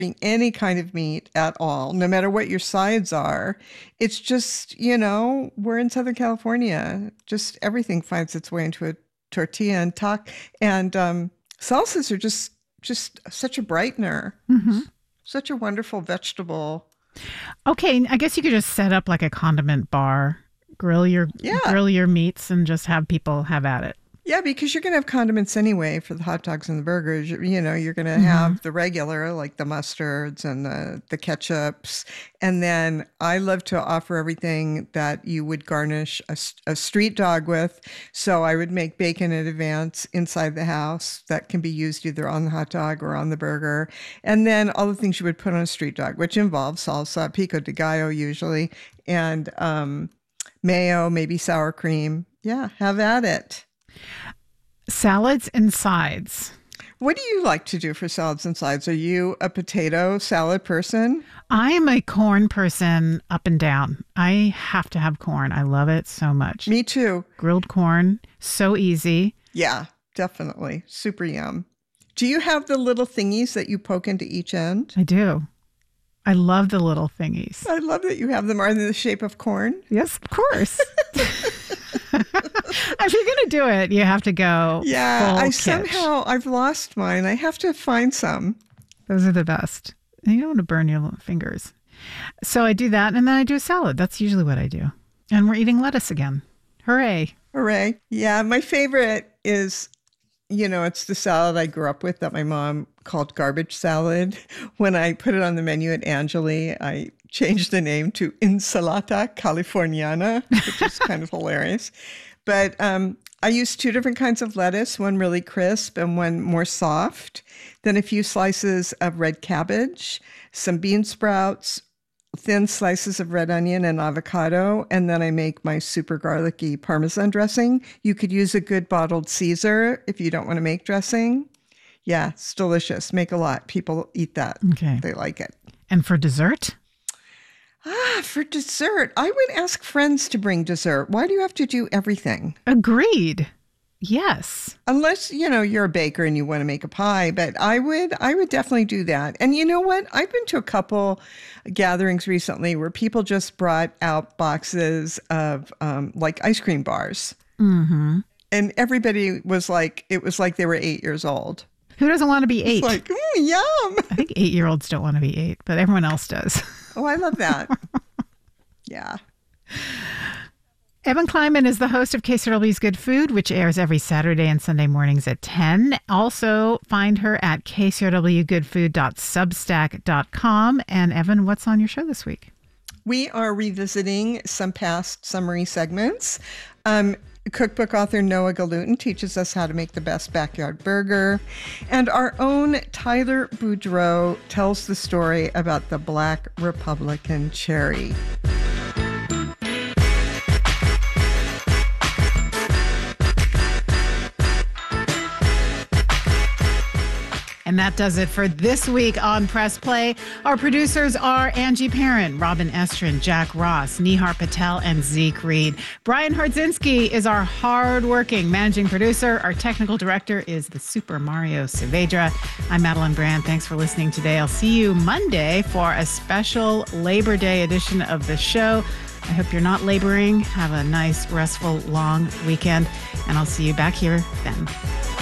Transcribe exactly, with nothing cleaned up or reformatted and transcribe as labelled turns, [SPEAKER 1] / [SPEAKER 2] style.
[SPEAKER 1] any kind of meat at all, no matter what your sides are. It's just, you know, we're in Southern California. Just everything finds its way into a tortilla and tac. And um, salsas are just just such a brightener, mm-hmm. such a wonderful vegetable.
[SPEAKER 2] Okay, I guess you could just set up like a condiment bar, grill your yeah. grill your meats, and just have people have at it.
[SPEAKER 1] Yeah, because you're going to have condiments anyway for the hot dogs and the burgers. You, you know, you're going to mm-hmm. have the regular, like the mustards and the, the ketchups. And then I love to offer everything that you would garnish a, a street dog with. So I would make bacon in advance inside the house that can be used either on the hot dog or on the burger. And then all the things you would put on a street dog, which involves salsa, pico de gallo usually, and um, mayo, maybe sour cream. Yeah, have at it.
[SPEAKER 2] Salads and sides.
[SPEAKER 1] What do you like to do for salads and sides? Are you a potato salad person?
[SPEAKER 2] I am a corn person up and down. I have to have corn. I love it so much.
[SPEAKER 1] Me too.
[SPEAKER 2] Grilled corn, so easy.
[SPEAKER 1] Yeah, definitely. Super yum. Do you have the little thingies that you poke into each end?
[SPEAKER 2] I do. I love the little thingies.
[SPEAKER 1] I love that you have them. Are they the shape of corn?
[SPEAKER 2] Yes, of course. If you're going to do it, you have to go
[SPEAKER 1] Yeah,
[SPEAKER 2] full
[SPEAKER 1] I
[SPEAKER 2] kitsch.
[SPEAKER 1] somehow, I've lost mine. I have to find some.
[SPEAKER 2] Those are the best. And you don't want to burn your little fingers. So I do that, and then I do a salad. That's usually what I do. And we're eating lettuce again. Hooray.
[SPEAKER 1] Hooray. Yeah, my favorite is, you know, it's the salad I grew up with that my mom called garbage salad. When I put it on the menu at Angeli, I changed the name to Insalata Californiana, which is kind of hilarious. But um, I use two different kinds of lettuce, one really crisp and one more soft. Then a few slices of red cabbage, some bean sprouts, thin slices of red onion and avocado. And then I make my super garlicky Parmesan dressing. You could use a good bottled Caesar if you don't want to make dressing. Yeah, it's delicious. Make a lot. People eat that.
[SPEAKER 2] Okay.
[SPEAKER 1] They like it.
[SPEAKER 2] And for dessert?
[SPEAKER 1] Ah, for dessert, I would ask friends to bring dessert. Why do you have to do everything?
[SPEAKER 2] Agreed. Yes.
[SPEAKER 1] Unless, you know, you're a baker and you want to make a pie, but I would I would definitely do that. And you know what? I've been to a couple gatherings recently where people just brought out boxes of um, like ice cream bars.
[SPEAKER 2] Mm-hmm.
[SPEAKER 1] And everybody was like, it was like they were eight years old.
[SPEAKER 2] Who doesn't want to be eight?
[SPEAKER 1] It's like, mm, yum.
[SPEAKER 2] I think eight-year-olds don't want to be eight, but everyone else does.
[SPEAKER 1] Oh, I love that. Yeah.
[SPEAKER 2] Evan Kleinman is the host of K C R W's Good Food, which airs every Saturday and Sunday mornings at ten. Also, find her at k c r w good food dot substack dot com. And Evan, what's on your show this week?
[SPEAKER 1] We are revisiting some past summary segments. Um, Cookbook author Noah Galutin teaches us how to make the best backyard burger. And our own Tyler Boudreau tells the story about the Black Republican cherry.
[SPEAKER 2] And that does it for this week on Press Play. Our producers are Angie Perrin, Robin Estrin, Jack Ross, Nihar Patel, and Zeke Reed. Brian Hardzinski is our hardworking managing producer. Our technical director is the Super Mario Saavedra. I'm Madeline Brand. Thanks for listening today. I'll see you Monday for a special Labor Day edition of the show. I hope you're not laboring. Have a nice, restful, long weekend, and I'll see you back here then.